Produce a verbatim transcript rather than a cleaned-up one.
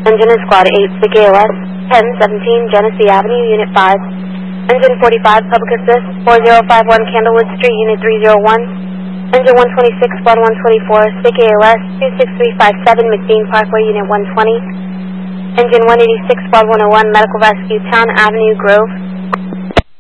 Engine is Squad eight, Vic A O S, ten seventeen Genesee Avenue, Unit five. Engine forty-five, Public Assist, four zero five one Candlewood Street, Unit three zero one. Engine one twenty-six, Squad one twenty-four, Vic A O S, two six three five seven McBean Parkway, Unit one twenty. Engine one eighty-six, Squad one oh one, Medical Rescue, Town Avenue, Grove.